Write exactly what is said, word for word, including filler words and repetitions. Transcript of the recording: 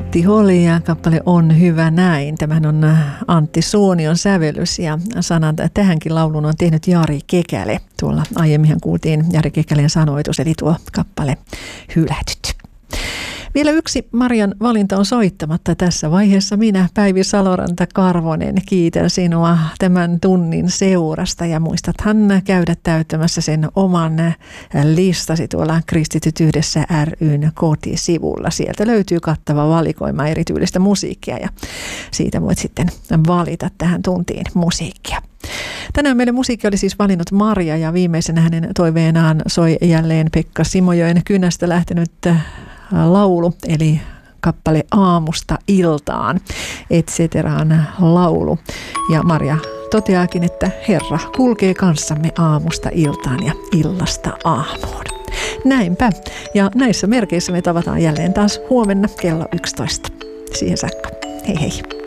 Buddy Holly ja kappale On hyvä näin. Tämähän on Antti Suonion sävellys ja sanan tähänkin laulun on tehnyt Jari Kekäle. Tuolla aiemminhan kuultiin Jari Kekälen sanoitus, eli tuo kappale Hylätyt. Vielä yksi Marian valinta on soittamatta tässä vaiheessa. Minä, Päivi Saloranta-Karvonen, kiitän sinua tämän tunnin seurasta ja muistathan käydä täyttämässä sen oman listasi tuolla Kristityt yhdessä ry:n kotisivulla. Sieltä löytyy kattava valikoima erityylistä musiikkia ja siitä voit sitten valita tähän tuntiin musiikkia. Tänään meille musiikki oli siis valinnut Maria ja viimeisenä hänen toiveenaan soi jälleen Pekka Simojoen kynästä lähtenyt laulu, eli kappale Aamusta iltaan, et ceteraan laulu. Ja Maria toteaakin, että Herra kulkee kanssamme aamusta iltaan ja illasta aamuun. Näinpä. Ja näissä merkeissä me tavataan jälleen taas huomenna kello yksitoista. Siihen saakka. Hei hei.